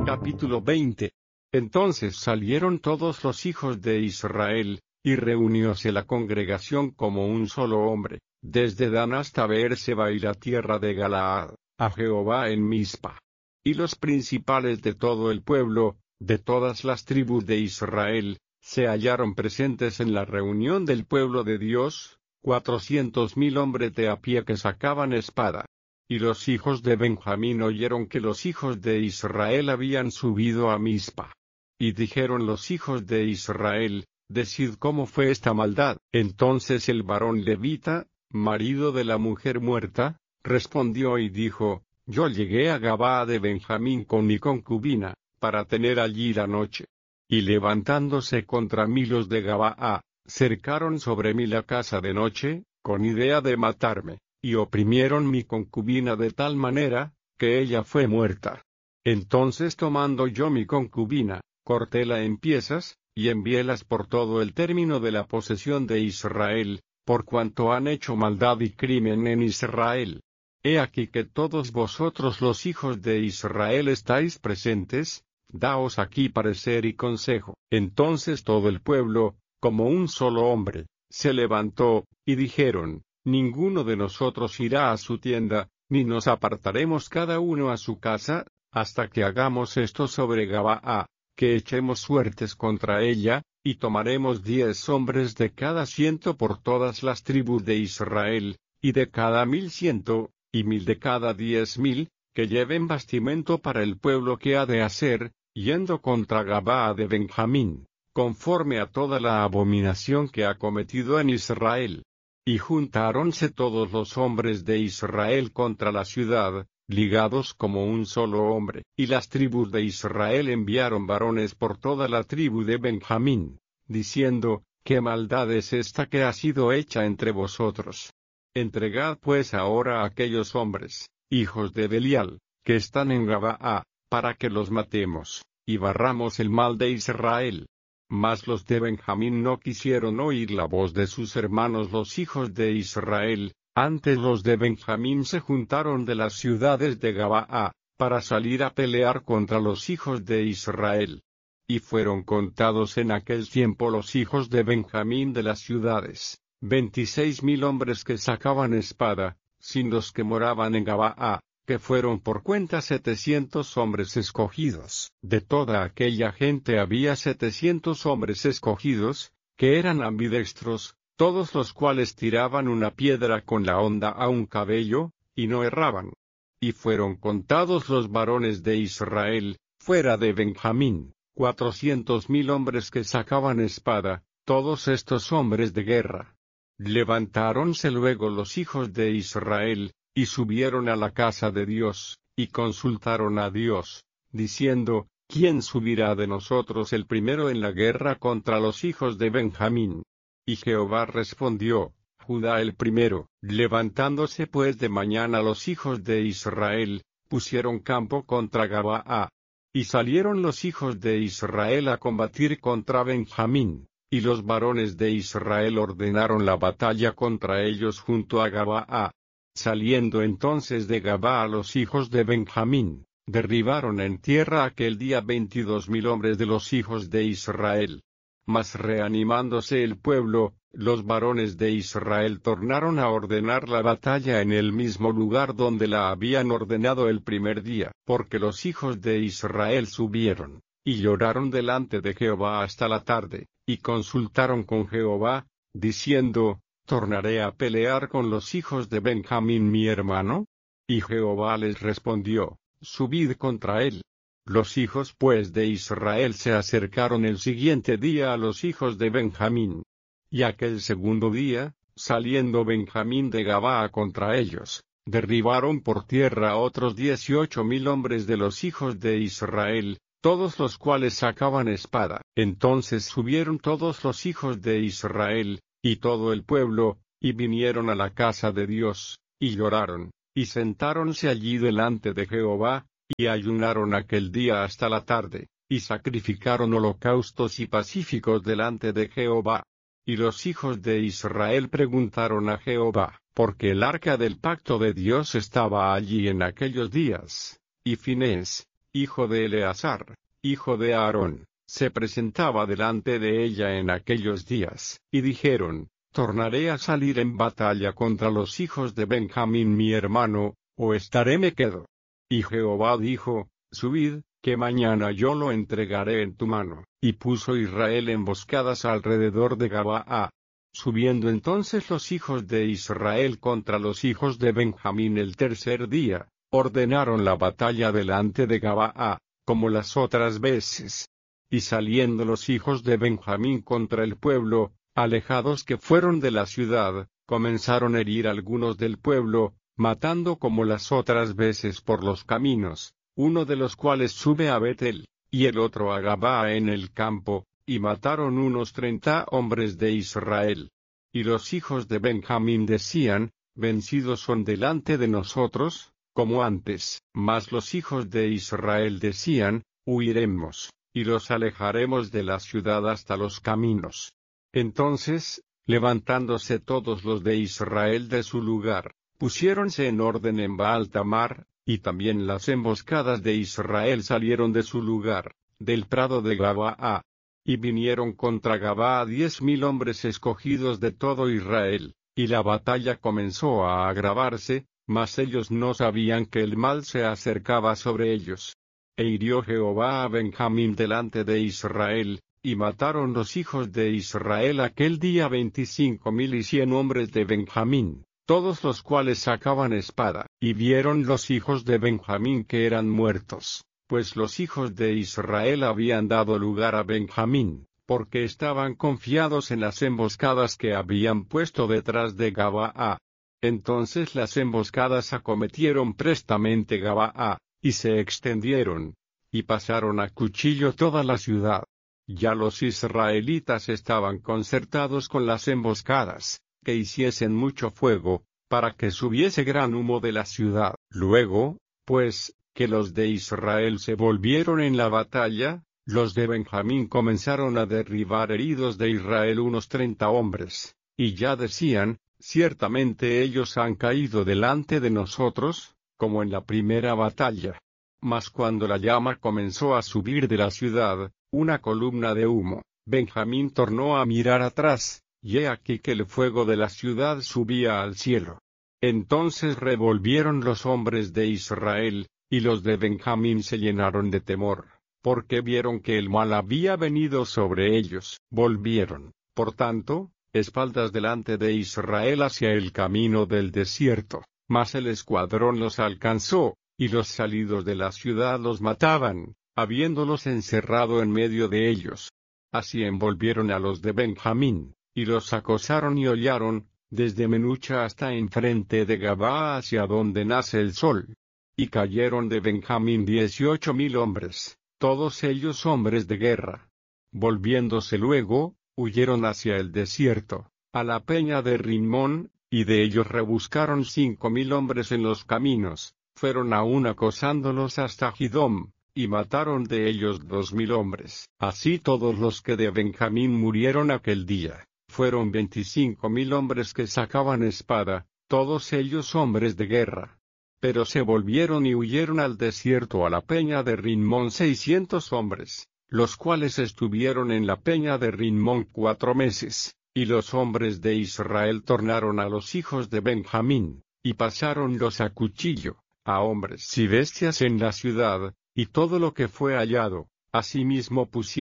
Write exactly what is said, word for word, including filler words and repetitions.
Capítulo veinte. Entonces salieron todos los hijos de Israel, y reunióse la congregación como un solo hombre, desde Dan hasta Beerseba y la tierra de Galaad, a Jehová en Mizpa. Y los principales de todo el pueblo, de todas las tribus de Israel, se hallaron presentes en la reunión del pueblo de Dios, cuatrocientos mil hombres de a pie que sacaban espada. Y los hijos de Benjamín oyeron que los hijos de Israel habían subido a Mizpa. Y dijeron los hijos de Israel, decid cómo fue esta maldad. Entonces el varón levita, marido de la mujer muerta, respondió y dijo, yo llegué a Gabaa de Benjamín con mi concubina, para tener allí la noche. Y levantándose contra mí los de Gabaa, cercaron sobre mí la casa de noche, con idea de matarme, y oprimieron mi concubina de tal manera, que ella fue muerta. Entonces tomando yo mi concubina, cortéla en piezas, y enviélas por todo el término de la posesión de Israel, por cuanto han hecho maldad y crimen en Israel. He aquí que todos vosotros los hijos de Israel estáis presentes, daos aquí parecer y consejo. Entonces todo el pueblo, como un solo hombre, se levantó, y dijeron, ninguno de nosotros irá a su tienda, ni nos apartaremos cada uno a su casa, hasta que hagamos esto sobre Gabaa, que echemos suertes contra ella, y tomaremos diez hombres de cada ciento por todas las tribus de Israel, y de cada mil ciento, y mil de cada diez mil, que lleven bastimento para el pueblo que ha de hacer, yendo contra Gabaa de Benjamín, conforme a toda la abominación que ha cometido en Israel. Y juntáronse todos los hombres de Israel contra la ciudad, ligados como un solo hombre. Y las tribus de Israel enviaron varones por toda la tribu de Benjamín, diciendo, ¿qué maldad es esta que ha sido hecha entre vosotros? Entregad pues ahora a aquellos hombres, hijos de Belial, que están en Gabaa, para que los matemos, y barramos el mal de Israel. Mas los de Benjamín no quisieron oír la voz de sus hermanos los hijos de Israel, antes los de Benjamín se juntaron de las ciudades de Gabaa, para salir a pelear contra los hijos de Israel. Y fueron contados en aquel tiempo los hijos de Benjamín de las ciudades, veintiséis mil hombres que sacaban espada, sin los que moraban en Gabaa, que fueron por cuenta setecientos hombres escogidos. De toda aquella gente había setecientos hombres escogidos, que eran ambidextros, todos los cuales tiraban una piedra con la honda a un cabello, y no erraban. Y fueron contados los varones de Israel, fuera de Benjamín, cuatrocientos mil hombres que sacaban espada, todos estos hombres de guerra. Levantáronse luego los hijos de Israel, y subieron a la casa de Dios, y consultaron a Dios, diciendo, ¿quién subirá de nosotros el primero en la guerra contra los hijos de Benjamín? Y Jehová respondió, Judá el primero. Levantándose pues de mañana los hijos de Israel, pusieron campo contra Gabaa. Y salieron los hijos de Israel a combatir contra Benjamín, y los varones de Israel ordenaron la batalla contra ellos junto a Gabaa. Saliendo entonces de Gabaa los hijos de Benjamín, derribaron en tierra aquel día veintidós mil hombres de los hijos de Israel. Mas reanimándose el pueblo, los varones de Israel tornaron a ordenar la batalla en el mismo lugar donde la habían ordenado el primer día, porque los hijos de Israel subieron, y lloraron delante de Jehová hasta la tarde, y consultaron con Jehová, diciendo, ¿tornaré a pelear con los hijos de Benjamín mi hermano? Y Jehová les respondió, subid contra él. Los hijos pues de Israel se acercaron el siguiente día a los hijos de Benjamín. Y aquel segundo día, saliendo Benjamín de Gabaa contra ellos, derribaron por tierra a otros dieciocho mil hombres de los hijos de Israel, todos los cuales sacaban espada. Entonces subieron todos los hijos de Israel, y todo el pueblo, y vinieron a la casa de Dios, y lloraron, y sentáronse allí delante de Jehová, y ayunaron aquel día hasta la tarde, y sacrificaron holocaustos y pacíficos delante de Jehová. Y los hijos de Israel preguntaron a Jehová, porque el arca del pacto de Dios estaba allí en aquellos días. Y Finés, hijo de Eleazar, hijo de Aarón, se presentaba delante de ella en aquellos días, y dijeron, tornaré a salir en batalla contra los hijos de Benjamín mi hermano, o estaré me quedo. Y Jehová dijo, subid, que mañana yo lo entregaré en tu mano. Y puso Israel emboscadas alrededor de Gabaa. Subiendo entonces los hijos de Israel contra los hijos de Benjamín el tercer día, ordenaron la batalla delante de Gabaa, como las otras veces. Y saliendo los hijos de Benjamín contra el pueblo, alejados que fueron de la ciudad, comenzaron a herir algunos del pueblo, matando como las otras veces por los caminos, uno de los cuales sube a Betel, y el otro a Gabaa en el campo, y mataron unos treinta hombres de Israel. Y los hijos de Benjamín decían, vencidos son delante de nosotros, como antes. Mas los hijos de Israel decían, huiremos, y los alejaremos de la ciudad hasta los caminos. Entonces, levantándose todos los de Israel de su lugar, pusiéronse en orden en Baal-Tamar, y también las emboscadas de Israel salieron de su lugar, del prado de Gabaa. Y vinieron contra Gabaa diez mil hombres escogidos de todo Israel, y la batalla comenzó a agravarse, mas ellos no sabían que el mal se acercaba sobre ellos. E hirió Jehová a Benjamín delante de Israel, y mataron los hijos de Israel aquel día veinticinco mil y cien hombres de Benjamín, todos los cuales sacaban espada. Y vieron los hijos de Benjamín que eran muertos, pues los hijos de Israel habían dado lugar a Benjamín, porque estaban confiados en las emboscadas que habían puesto detrás de Gabaa. Entonces las emboscadas acometieron prestamente Gabaa, y se extendieron, y pasaron a cuchillo toda la ciudad. Ya los israelitas estaban concertados con las emboscadas, que hiciesen mucho fuego, para que subiese gran humo de la ciudad. Luego, pues, que los de Israel se volvieron en la batalla, los de Benjamín comenzaron a derribar heridos de Israel unos treinta hombres, y ya decían, ciertamente ellos han caído delante de nosotros, como en la primera batalla. Mas cuando la llama comenzó a subir de la ciudad, una columna de humo, Benjamín tornó a mirar atrás, y he aquí que el fuego de la ciudad subía al cielo. Entonces revolvieron los hombres de Israel, y los de Benjamín se llenaron de temor, porque vieron que el mal había venido sobre ellos. Volvieron, por tanto, espaldas delante de Israel hacia el camino del desierto, mas el escuadrón los alcanzó, y los salidos de la ciudad los mataban, habiéndolos encerrado en medio de ellos. Así envolvieron a los de Benjamín, y los acosaron y hollaron, desde Menucha hasta enfrente de Gabaa hacia donde nace el sol. Y cayeron de Benjamín dieciocho mil hombres, todos ellos hombres de guerra. Volviéndose luego, huyeron hacia el desierto, a la peña de Rimón, y de ellos rebuscaron cinco mil hombres en los caminos, fueron aún acosándolos hasta Gidom, y mataron de ellos dos mil hombres. Así todos los que de Benjamín murieron aquel día, fueron veinticinco mil hombres que sacaban espada, todos ellos hombres de guerra. Pero se volvieron y huyeron al desierto a la peña de Rimón seiscientos hombres, los cuales estuvieron en la peña de Rimón cuatro meses, y los hombres de Israel tornaron a los hijos de Benjamín, y pasáronlos a cuchillo, a hombres y bestias en la ciudad, y todo lo que fue hallado, asimismo pusieron